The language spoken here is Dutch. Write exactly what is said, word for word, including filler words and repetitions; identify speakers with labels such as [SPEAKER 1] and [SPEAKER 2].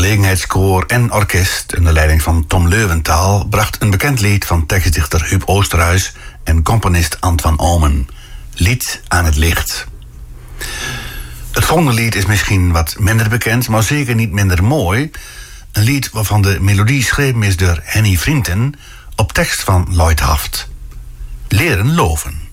[SPEAKER 1] Gelegenheidskoor en orkest onder leiding van Tom Leeuwenthal bracht een bekend lied van tekstdichter Huub Oosterhuis en componist Ant van Omen. Lied aan het licht. Het volgende lied is misschien wat minder bekend, maar zeker niet minder mooi. Een lied waarvan de melodie geschreven is door Henny Vrienden op tekst van Lloyd Haft. Leren loven.